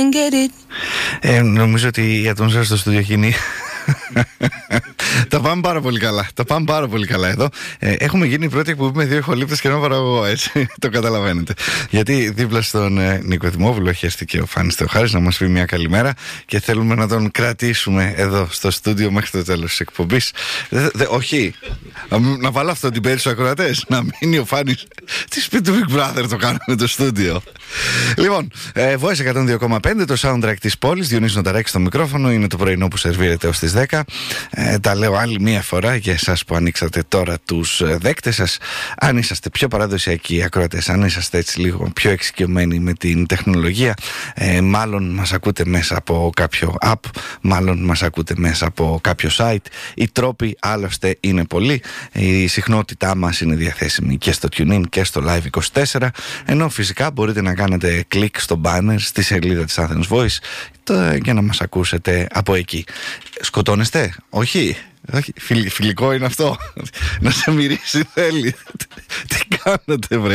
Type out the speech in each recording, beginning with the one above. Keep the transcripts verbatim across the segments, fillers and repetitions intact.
Ε, νομίζω ότι η ατμόσφαιρα στο στούντιο γίνει. Τα πάμε πάρα πολύ καλά. Τα πάμε πάρα πολύ καλά εδώ. Ε, έχουμε γίνει η πρώτη εκπομπή με δύο ηχολήπτες και ένα παραγωγό, έτσι. Το καταλαβαίνετε. Γιατί δίπλα στον ε, Νίκο Δημόβουλο έχει έρθει και ο Φάνης Θεοχάρης να μας πει μια καλημέρα και θέλουμε να τον κρατήσουμε εδώ στο στούντιο μέχρι το τέλος της εκπομπής. Δε, δε, όχι. Να, να βάλω αυτό την πέρυσι στους ακροατές. Να μείνει ο Φάνης. Τι σπίτι του Big Brother το κάνουμε το στούντιο. Λοιπόν, ε, Voice εκατόν δύο κόμμα πέντε, το soundtrack της πόλης. Διονύσης Νοταράκης στο μικρόφωνο. Είναι το πρωινό που σερβίρεται ως τις δέκα. Ε, τα λέω άλλη μία φορά για εσάς που ανοίξατε τώρα τους δέκτες σας. Αν είσαστε πιο παραδοσιακοί ακροατές, αν είσαστε έτσι λίγο πιο εξοικειωμένοι με την τεχνολογία, ε, μάλλον μας ακούτε μέσα από κάποιο app, μάλλον μας ακούτε μέσα από κάποιο site. Οι τρόποι άλλωστε είναι πολλοί. Η συχνότητά μας είναι διαθέσιμη και στο TuneIn και στο Live είκοσι τέσσερα, ενώ φυσικά μπορείτε να κάνετε κλικ στο banner στη σελίδα της Athens Voice για να μας ακούσετε από εκεί. Σκοτώνεστε? Όχι. Όχι. Φιλ, φιλικό είναι αυτό. Να σε μυρίσει θέλει. Τι κάνετε βρε?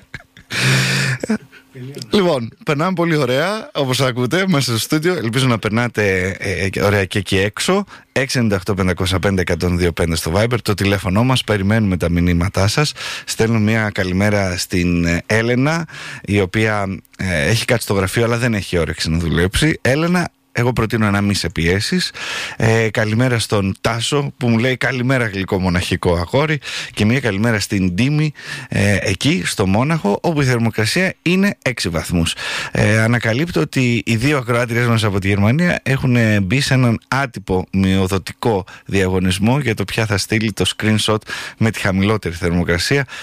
Λοιπόν, περνάμε πολύ ωραία, όπως ακούτε, μέσα στο στούντιο. Ελπίζω να περνάτε ε, ε, ωραία και εκεί έξω. έξι εννιά οκτώ πέντε μηδέν πέντε εκατόν δύο πέντε στο Viber, το τηλέφωνο μας. Περιμένουμε τα μηνύματά σας. Στέλνω μια καλημέρα στην Έλενα, η οποία ε, έχει κάτσει στο γραφείο αλλά δεν έχει όρεξη να δουλέψει. Έλενα, εγώ προτείνω να μην σε πιέσεις. Ε, καλημέρα στον Τάσο που μου λέει καλημέρα γλυκό μοναχικό αγόρι, και μια καλημέρα στην Τίμη ε, εκεί στο Μόναχο, όπου η θερμοκρασία είναι έξι βαθμούς. Ε, ανακαλύπτω ότι οι δύο ακροάτριες μας από τη Γερμανία έχουν μπει σε έναν άτυπο μειοδοτικό διαγωνισμό για το ποια θα στείλει το screenshot με τη χαμηλότερη θερμοκρασία.